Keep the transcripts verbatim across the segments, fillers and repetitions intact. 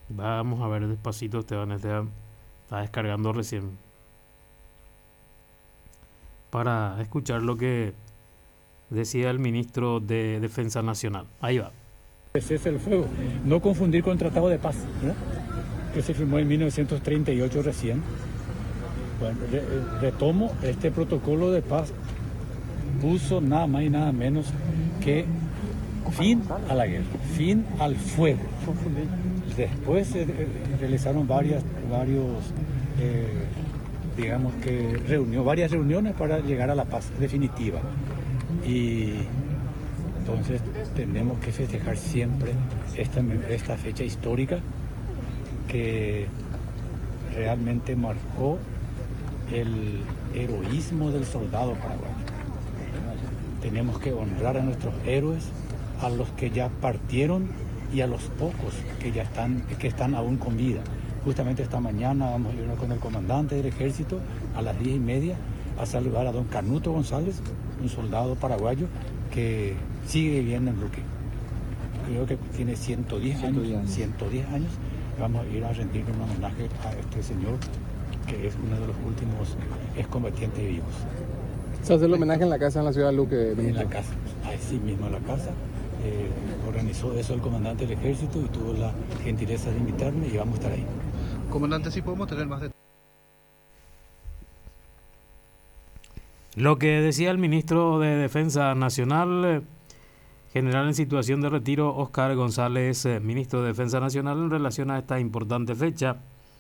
Vamos a ver despacito, Esteban. Esteban está descargando recién para escuchar lo que decía el ministro de Defensa Nacional. Ahí va. Cese el fuego, no confundir con Tratado de Paz, ¿no? Que se firmó en mil novecientos treinta y ocho recién. Bueno, re, retomo, este protocolo de paz puso nada más y nada menos que fin a la guerra, fin al fuego. Después se eh, realizaron varias, varios, eh, digamos que reunió, varias reuniones para llegar a la paz definitiva. Y entonces tenemos que festejar siempre esta, esta fecha histórica que realmente marcó el heroísmo del soldado paraguayo. Tenemos que honrar a nuestros héroes, a los que ya partieron y a los pocos que ya están, que están aún con vida. Justamente esta mañana vamos a ir con el comandante del ejército a las diez y media a saludar a don Canuto González, un soldado paraguayo que sigue viviendo en Luque. Creo que tiene ciento diez años, ciento diez años. Vamos a ir a rendirle un homenaje a este señor que es uno de los últimos excombatientes vivos. ¿Se hace el homenaje en la casa en la ciudad de Luque? En la casa, así mismo en la casa. Eh, organizó eso el comandante del ejército y tuvo la gentileza de invitarme y vamos a estar ahí. Comandante, si podemos tener más detalles. Lo que decía el ministro de Defensa Nacional, general en situación de retiro, Óscar González, ministro de Defensa Nacional, en relación a esta importante fecha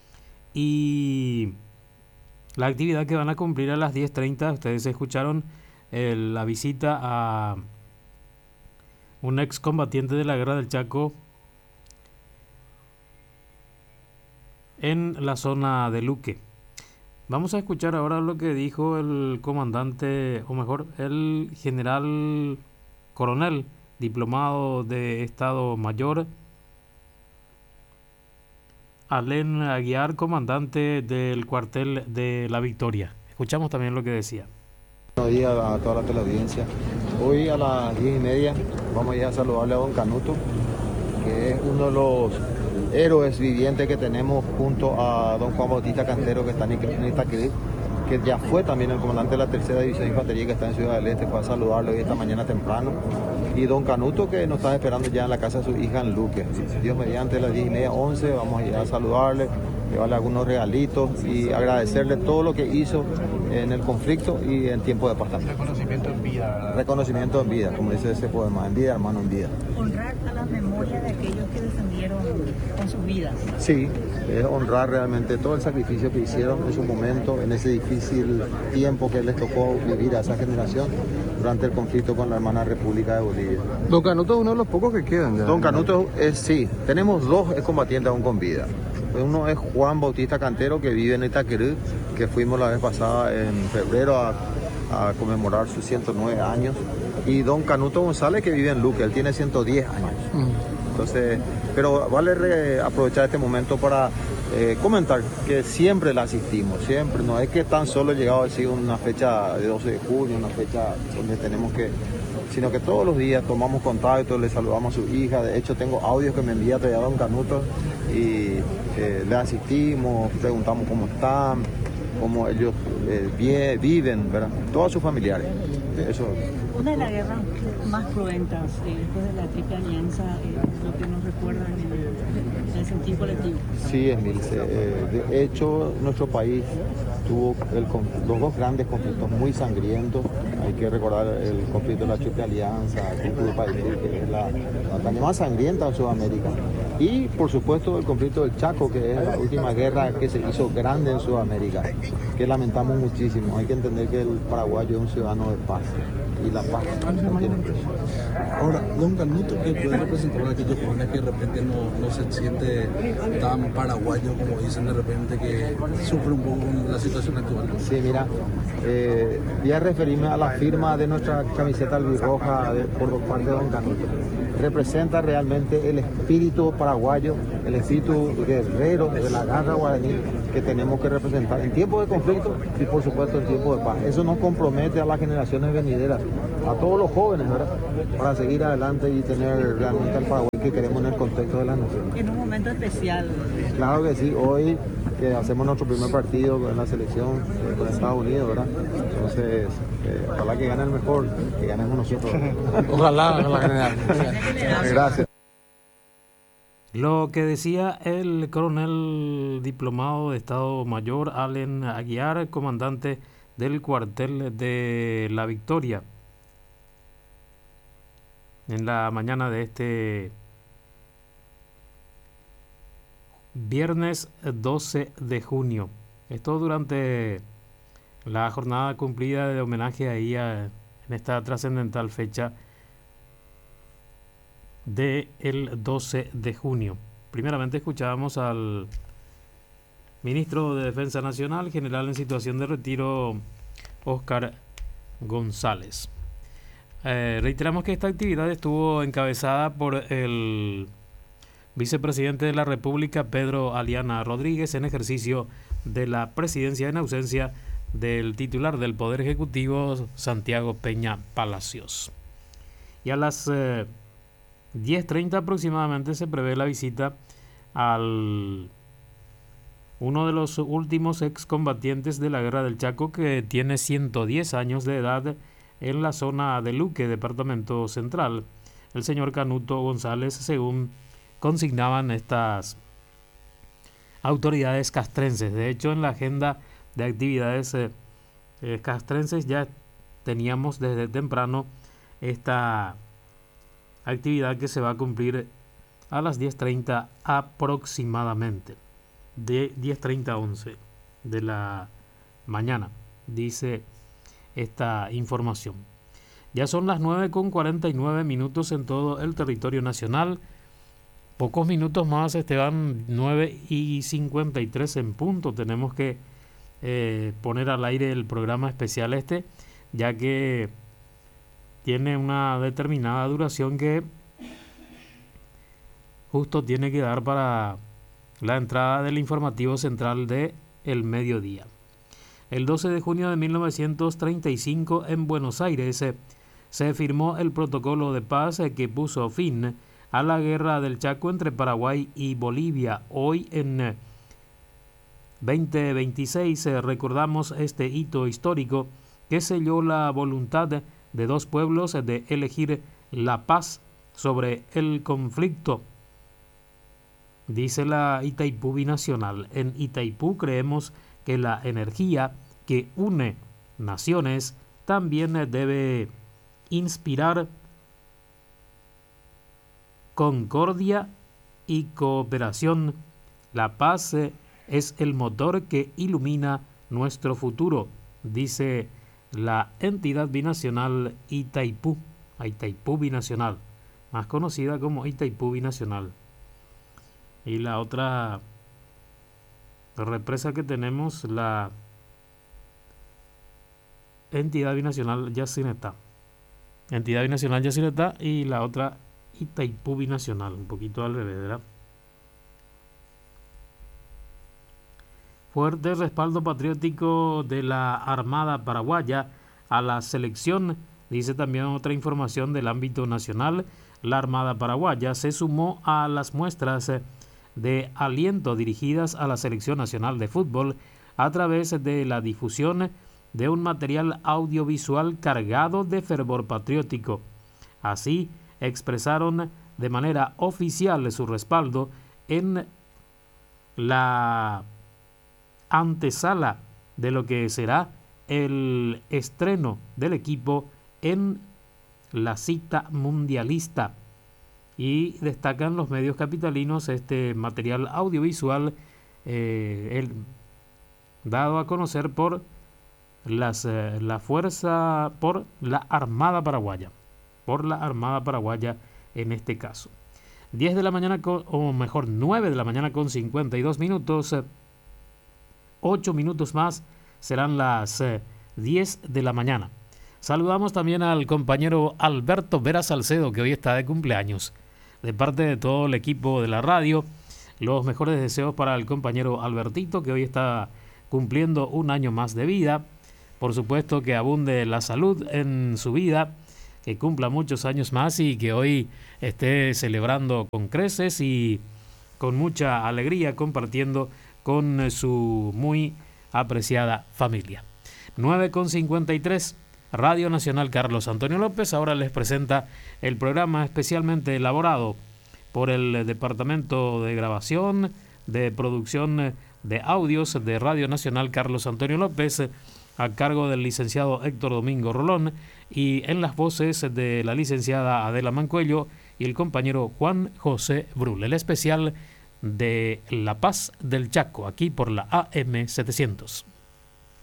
y la actividad que van a cumplir a las diez treinta. Ustedes escucharon eh, la visita a un excombatiente de la Guerra del Chaco en la zona de Luque. Vamos a escuchar ahora lo que dijo el comandante, o mejor, el general coronel, diplomado de Estado Mayor, Alén Aguiar, comandante del cuartel de La Victoria. Escuchamos también lo que decía. Buenos días a toda la teleaudiencia. Hoy a las diez y media vamos a ir a saludarle a don Canuto, que es uno de los héroes vivientes que tenemos junto a don Juan Bautista Cantero, que está en Itaquí, que ya fue también el comandante de la tercera división de infantería, que está en Ciudad del Este. Fue a saludarlo hoy esta mañana temprano. Y don Canuto, que nos está esperando ya en la casa de su hija en Luque. Dios mediante, a las diez y media, once, vamos a ir a saludarle, llevarle algunos regalitos y agradecerle todo lo que hizo en el conflicto y en tiempo de paz también. Reconocimiento en vida, ¿verdad? Reconocimiento en vida, como dice ese poema, en vida, hermano, en vida. Honrar a la memoria de aquellos que defendieron con sus vidas. Sí, es honrar realmente todo el sacrificio que hicieron en su momento, en ese difícil tiempo que les tocó vivir a esa generación durante el conflicto con la hermana República de Bolivia. Don Canuto es uno de los pocos que quedan ya. Don Canuto es, sí, tenemos dos excombatientes aún con vida. Uno es Juan Bautista Cantero, que vive en Itaquerú, que fuimos la vez pasada en febrero a, a conmemorar sus ciento nueve años. Y don Canuto González, que vive en Luque, él tiene ciento diez años. Mm. Entonces, pero vale re, aprovechar este momento para eh, comentar que siempre la asistimos, siempre. No es que tan solo llegado a decir una fecha de doce de junio, una fecha donde tenemos que, sino que todos los días tomamos contacto, le saludamos a su hija. De hecho, tengo audios que me envía todavía don Canuto y eh, le asistimos, preguntamos cómo están, cómo ellos eh, viven, ¿verdad? Todos sus familiares. Eso. Una de las guerras más cruentas eh, después de la Triple Alianza, eh, lo que nos recuerdan en, en el sentido colectivo. Sí, Emilce. Eh, de hecho, nuestro país tuvo el, los dos grandes conflictos muy sangrientos. Hay que recordar el conflicto de la Triple Alianza, el conflicto del país, que es la batalla más sangrienta en Sudamérica. Y, por supuesto, el conflicto del Chaco, que es la última guerra que se hizo grande en Sudamérica, que lamentamos muchísimo. Hay que entender que el paraguayo es un ciudadano de paz. Y la paz no tiene precio. Ahora, don Canuto, ¿qué puede representar a aquellos jóvenes que de repente no, no se siente tan paraguayo como dicen de repente, que sufre un poco con la situación actual? Sí, mira, eh, voy a referirme a la firma de nuestra camiseta albirroja de, por parte de don Canuto. Representa realmente el espíritu paraguayo, el espíritu guerrero de la garra guaraní que tenemos que representar en tiempos de conflicto y por supuesto en tiempos de paz. Eso nos compromete a las generaciones venideras, a todos los jóvenes, ¿verdad? Para seguir adelante y tener realmente el Paraguay que queremos en el contexto de la nación. En un momento especial. Claro que sí, hoy que hacemos nuestro primer partido en la selección eh, con Estados Unidos, ¿verdad? Entonces, eh, ojalá que gane el mejor, que ganemos nosotros. Ojalá, ojalá general. Gracias. Lo que decía el coronel diplomado de Estado Mayor Allen Aguiar, comandante del cuartel de La Victoria, en la mañana de este viernes doce de junio. Esto durante la jornada cumplida de homenaje ahí a, en esta trascendental fecha del doce de junio. Primeramente escuchábamos al ministro de Defensa Nacional, general en situación de retiro, Óscar González. Eh, reiteramos que esta actividad estuvo encabezada por el vicepresidente de la República, Pedro Aliana Rodríguez, en ejercicio de la presidencia en ausencia del titular del Poder Ejecutivo, Santiago Peña Palacios. Y a las eh, diez treinta aproximadamente se prevé la visita al uno de los últimos excombatientes de la Guerra del Chaco, que tiene ciento diez años de edad, en la zona de Luque, departamento central, el señor Canuto González, según consignaban estas autoridades castrenses. De hecho, en la agenda de actividades eh, eh, castrenses ya teníamos desde temprano esta actividad que se va a cumplir a las diez treinta aproximadamente, de diez treinta a once de la mañana, dice esta información. Ya son las nueve con cuarenta y nueve minutos en todo el territorio nacional. Pocos minutos más, Esteban, nueve y cincuenta y tres en punto. Tenemos que eh, poner al aire el programa especial este, ya que tiene una determinada duración que justo tiene que dar para la entrada del informativo central de el mediodía. El doce de junio de mil novecientos treinta y cinco, en Buenos Aires, eh, se firmó el protocolo de paz eh, que puso fin a la guerra del Chaco entre Paraguay y Bolivia. Hoy, en eh, veinte veintiséis, eh, recordamos este hito histórico que selló la voluntad de dos pueblos eh, de elegir la paz sobre el conflicto. Dice la Itaipú Binacional: en Itaipú creemos que la energía que une naciones también debe inspirar concordia y cooperación. La paz es el motor que ilumina nuestro futuro, dice la entidad binacional Itaipú, Itaipú Binacional, más conocida como Itaipú Binacional. Y la otra represa que tenemos, la entidad binacional Yacinetá, entidad binacional Yacinetá, y la otra Itaipú Binacional, un poquito al revés, ¿verdad? Fuerte respaldo patriótico de la Armada Paraguaya a la selección, dice también otra información del ámbito nacional. La Armada Paraguaya se sumó a las muestras de aliento dirigidas a la Selección Nacional de Fútbol a través de la difusión de un material audiovisual cargado de fervor patriótico. Así expresaron de manera oficial su respaldo en la antesala de lo que será el estreno del equipo en la cita mundialista. Y destacan los medios capitalinos este material audiovisual eh, el, dado a conocer por las, eh, la fuerza, por la Armada Paraguaya, por la Armada Paraguaya en este caso. diez de la mañana, con, o mejor nueve de la mañana con cincuenta y dos minutos, eh, ocho minutos más serán las eh, diez de la mañana. Saludamos también al compañero Alberto Vera Salcedo, que hoy está de cumpleaños. De parte de todo el equipo de la radio, los mejores deseos para el compañero Albertito, que hoy está cumpliendo un año más de vida. Por supuesto que abunde la salud en su vida, que cumpla muchos años más y que hoy esté celebrando con creces y con mucha alegría, compartiendo con su muy apreciada familia. nueve con cincuenta y tres, Radio Nacional Carlos Antonio López ahora les presenta el programa especialmente elaborado por el Departamento de Grabación, de Producción de Audios de Radio Nacional Carlos Antonio López, a cargo del licenciado Héctor Domingo Rolón, y en las voces de la licenciada Adela Mancuello y el compañero Juan José Brul, el especial de La Paz del Chaco, aquí por la A M setecientos.